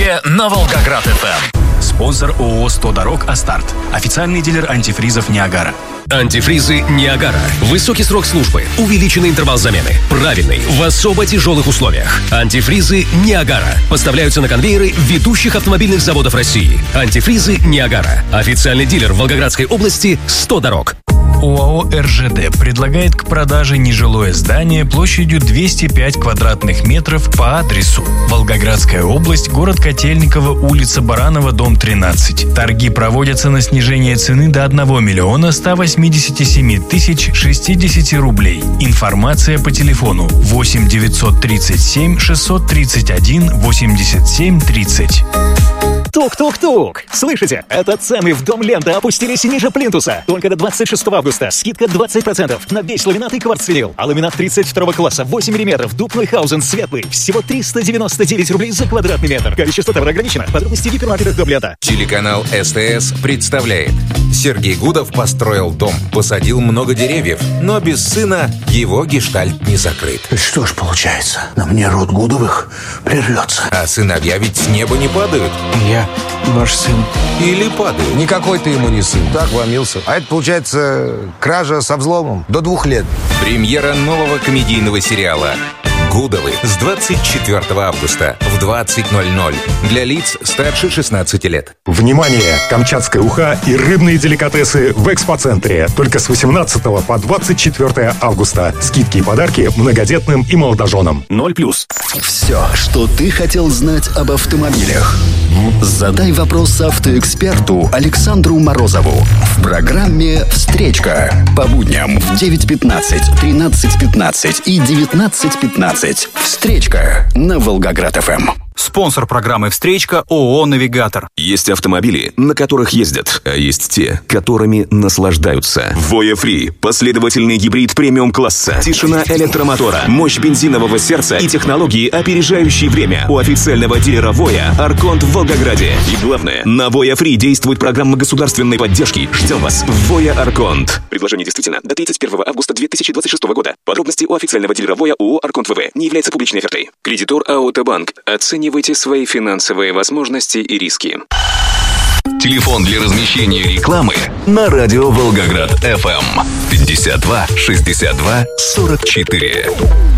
автомобиле на Волгоград-ФМ. Спонсор ООО «100 дорог Астарт». Официальный дилер антифризов «Ниагара». Антифризы «Ниагара». Высокий срок службы, увеличенный интервал замены, правильный, в особо тяжелых условиях. Антифризы «Ниагара» поставляются на конвейеры ведущих автомобильных заводов России. Антифризы «Ниагара». Официальный дилер в Волгоградской области «100 дорог». ОАО «РЖД» предлагает к продаже нежилое здание площадью 205 квадратных метров по адресу: Волгоградская область, город Котельниково, улица Баранова, дом 13. Торги проводятся на снижение цены до 1 миллиона 187 тысяч 60 рублей. Информация по телефону 8 937 631 87 30. Тук-тук-тук! Слышите? Это цены в Дом Лента опустились ниже плинтуса. Только до 26 августа. Скидка 20% на весь ламинат и кварцвинил. А ламинат 32 класса, 8 мм, дуб Нойхаузен, светлый. Всего 399 рублей за квадратный метр. Количество товара ограничено. Подробности в гипермаркетах Дом Лента. Телеканал СТС представляет. Сергей Гудов построил дом, посадил много деревьев, но без сына его гештальт не закрыт. Что ж получается, на мне род Гудовых прервется. А сыновья ведь с неба не падают. Я ваш сын. Или падают. Никакой ты ему не сын. Так вломился. А это, получается, кража со взломом до 2 лет. Премьера нового комедийного сериала «Гудовы» с 24 августа в 20:00 для лиц старше 16 лет. Внимание! Камчатская уха и рыбные деликатесы в экспоцентре. Только с 18 по 24 августа. Скидки и подарки многодетным и молодоженам. 0+. Все, что ты хотел знать об автомобилях. Задай вопрос автоэксперту Александру Морозову в программе «Встречка» по будням в 9:15, 13:15 и 19:15. «Встречка» на Волгоград-ФМ. Спонсор программы «Встречка» ООО «Навигатор». Есть автомобили, на которых ездят, а есть те, которыми наслаждаются. Voya Free – последовательный гибрид премиум-класса. Тишина электромотора, мощь бензинового сердца и технологии, опережающие время. У официального дилера Voya «Арконт» в Волгограде. И главное, на Voya Free действует программа государственной поддержки. Ждем вас в Voya «Арконт». Предложение действительно до 31 августа 2026 года. Подробности у официального дилера Voya ООО «Арконт ВВ». Не является публичной офертой. Кредитор Аутобанк. Оценивайте свои финансовые возможности и риски. Телефон для размещения рекламы на радио Волгоград ФМ 52 62 44.